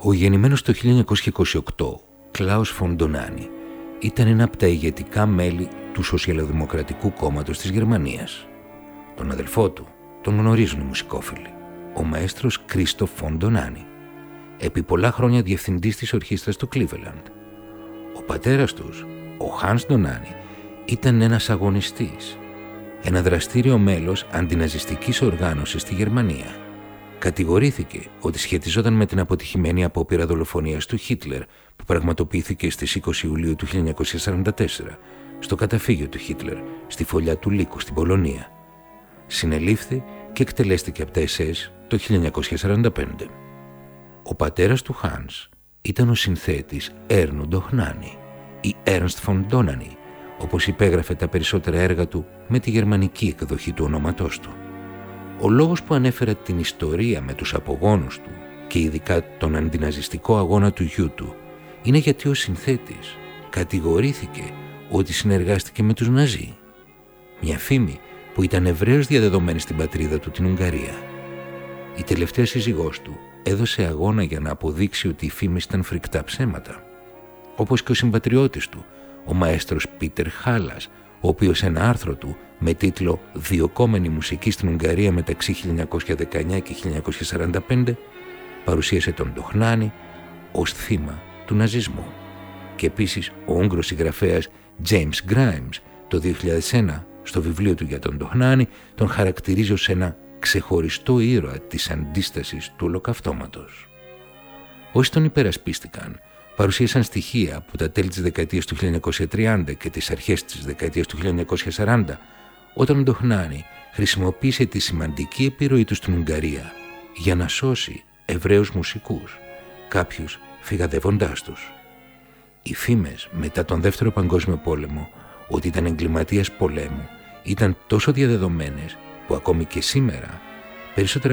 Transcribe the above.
Ο γεννημένος το 1928 Κλάους φον Ντονάνι ήταν ένα από τα ηγετικά μέλη του Σοσιαλδημοκρατικού Κόμματος της Γερμανίας. Τον αδελφό του τον γνωρίζουν οι μουσικόφιλοι, ο μαέστρος Κρίστοφ φον Ντονάνι, επί πολλά χρόνια διευθυντής της ορχήστρας του Κλίβελαντ. Ο πατέρας τους, ο Χάνς Ντονάνι, ήταν ένας αγωνιστής, ένα δραστήριο μέλος αντιναζιστικής οργάνωσης στη Γερμανία. Κατηγορήθηκε ότι σχετιζόταν με την αποτυχημένη απόπειρα δολοφονίας του Χίτλερ που πραγματοποιήθηκε στις 20 Ιουλίου του 1944 στο καταφύγιο του Χίτλερ στη φωλιά του Λύκου στην Πολωνία. Συνελήφθη και εκτελέστηκε από τα SS το 1945. Ο πατέρας του Χάνς ήταν ο συνθέτης Έρνου Ντοχνάνι ή Ernst von Donany, όπως υπέγραφε τα περισσότερα έργα του με τη γερμανική εκδοχή του ονόματός του. Ο λόγος που ανέφερα την ιστορία με τους απογόνους του και ειδικά τον αντιναζιστικό αγώνα του γιού του είναι γιατί ο συνθέτης κατηγορήθηκε ότι συνεργάστηκε με τους Ναζί. Μια φήμη που ήταν ευρέως διαδεδομένη στην πατρίδα του, την Ουγγαρία. Η τελευταία σύζυγός του έδωσε αγώνα για να αποδείξει ότι οι φήμες ήταν φρικτά ψέματα. Όπως και ο συμπατριώτης του, ο μαέστρος Πίτερ Χάλας, ο οποίος σε ένα άρθρο του με τίτλο «Διωκόμενη μουσική στην Ουγγαρία μεταξύ 1919 και 1945» παρουσίασε τον Ντοχνάνι ως θύμα του ναζισμού. Και επίσης ο Ούγγρος συγγραφέας James Grimes το 2001 στο βιβλίο του για τον Ντοχνάνι τον χαρακτηρίζει ως ένα ξεχωριστό ήρωα της αντίστασης του ολοκαυτώματος. Όσοι τον υπερασπίστηκαν παρουσίασαν στοιχεία από τα τέλη της δεκαετίας του 1930 και τις αρχές της δεκαετίας του 1940, όταν ο Ντοχνάνι χρησιμοποίησε τη σημαντική επιρροή του στην Ουγγαρία για να σώσει Εβραίους μουσικούς, κάποιους φυγαδεύοντάς τους. Οι φήμες μετά τον Δεύτερο Παγκόσμιο Πόλεμο ότι ήταν εγκληματίας πολέμου ήταν τόσο διαδεδομένες που ακόμη και σήμερα περισσότερα